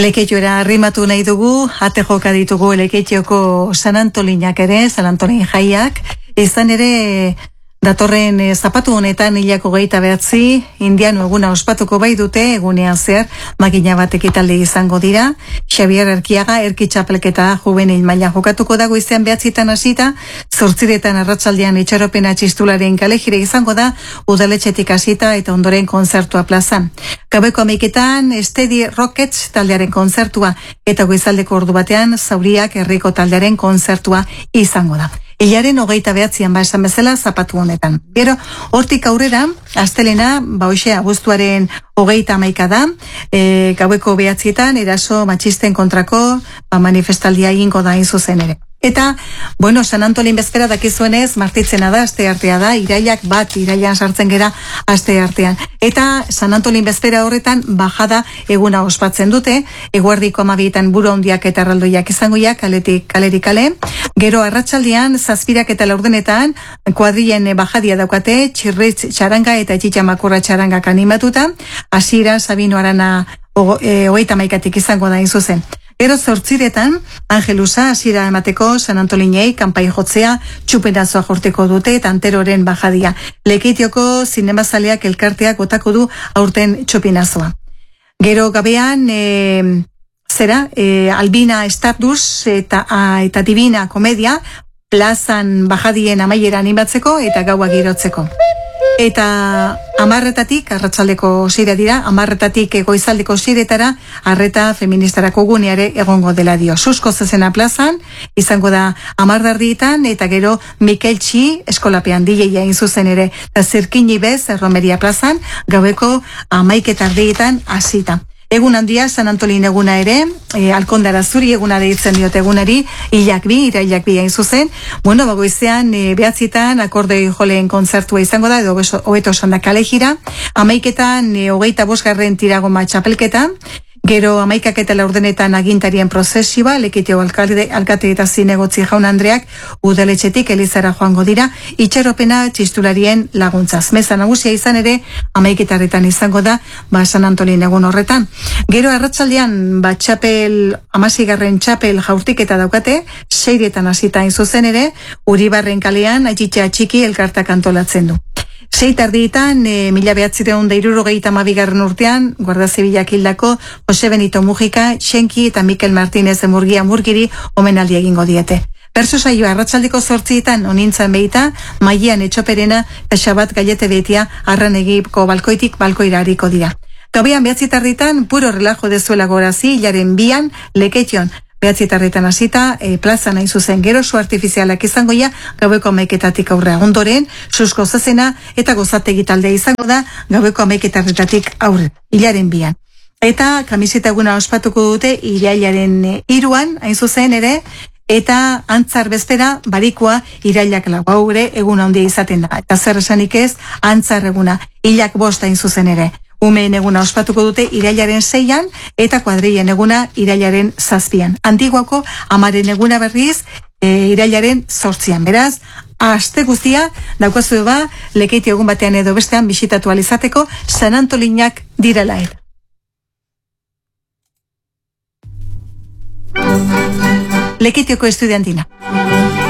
Leketioera arrimatu nahi dugu, ate joka ditugu Leketioko San Antolinak ere, San Antolin jaiak. Izan ere, datorren zapatu honetan hilako 29, indiano eguna ospatuko bai dute, egunean zer, makina bat ekitaldi izango dira. Xabier Erkiaga, Erki txapelketa juvenil maila jokatuko dago izan 9 hasita, 8 arratsaldean itxaropena txistularen kalejire izango da, udaletxetik hasita eta ondoren konzertua plazan. Gabeko 11 Steady Rockets taldearen konzertua eta goizaldeko ordu batean Zauriak herriko taldearen konzertua izango da. Hilaren 29an esan bezala zapatu honetan. Gero, hortik aurrera, astelena, hoxe abuztuaren 31 da, gaueko 9etan eraso matxisten kontrako manifestaldia egingo da zuzen ere. Eta, San Antolin bezpera dakizuenez, martitzena da, aste artea da, irailak bat, irailan sartzen gera aste artean. Eta San Antolin bezpera horretan, bajada eguna ospatzen dute, eguerdiko 12etan buru handiak eta erraldoiak izangoiak, kaletik kalerik kale. Gero arratsaldean 7 eta 4 kuadrillen bajadia daukate, txirritz txaranga eta txitxamakurra txarangak animatuta, hasiera Sabino Arana 31tik izango da zuzen. Gero 8 Angelusa hasiera emateko San Antolinei kanpai jotzea txupenazoa jorteko dute eta anteroren bajadia. Leketioko zinemazaleak elkarteak botako du aurten txupinazoa. Gero gabean Albina Stardust eta Divina Komedia plazan bajadien amaiera animatzeko eta gaua girotzeko. Eta 10 arratsaldeko 6 dira, 10 goizaldeko 6 arreta feministarako guneare egongo dela dio. Susko zezena plazan, izango da 10 eta gero Mikel Txi eskolapean DJ zuzen ere, eta Zirkini bez Romeria plazan, gaueko 11 hasita. Egun handia, San Antolin eguna ere, Alkondara zuri eguna deitzen diote egunari, irailak 2 zuzen. Bagoizean, 9 akordei joleen kontzertua izango da, edo hobeto esan da kalejira. 11 25 tiragoma txapelketa. Gero 11 eta 4 agintarien prozesioa, Leketio alkate eta zinegotzi jaun Andreak udaletxetik Elizara joango dira, itxaropena txistularien laguntzaz. Meza nagusia izan ere, 11 izango da, San Antolin egun horretan. Gero arratsaldean, txapel, 16 txapel jaurtiketa daukate, 6 hasita zuzen ere, Uribarren kalean, Aititxa txiki elkartak antolatzen du. 6 1972 urtean, Guardia Zibilak hildako Jose Benito Mujika, Xenki eta Mikel Martínez de Murgia Murgiri omenaldi egingo diete. Berso saioa arratsaldeko 8 onintzan behita, Maian Etxoperena eta Xabat Gallete betia arran egiko balkoitik balkoira hariko dira. Gauean 9 puro relajo dezuela gorazi, hilaren 2 Leketion. 9 hasita, plazan hain zuzen gero su artifizialak izangoia, gaueko 11 aurrea. Ondoren, susko zezena eta gozategi talde izango da, gaueko 11 aurre, hilaren 2. Eta kamiseta eguna ospatuko dute, irailaren 3 hain zuzen ere, eta antzar bezpera, barikoa, irailak 4 egun handia izaten da. Eta zer esanik ez, antzar eguna, hilak 5 hain zuzen ere. Umeen eguna ospatuko dute irailaren 6 eta kuadrillen eguna irailaren 7. Antiguako amaren eguna berriz irailaren 8. Beraz, aste guztia daukazu Leketio egun batean edo bestean bisitatu alizateko San Antolinak direla eta. Leketioko estudiantina.